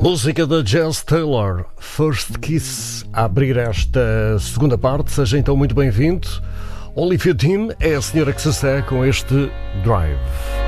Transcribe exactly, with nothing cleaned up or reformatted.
Música da Jazz Taylor, First Kiss, a abrir esta segunda parte. Seja então muito bem-vindo. Olivia Dean é a senhora que se segue com este Drive.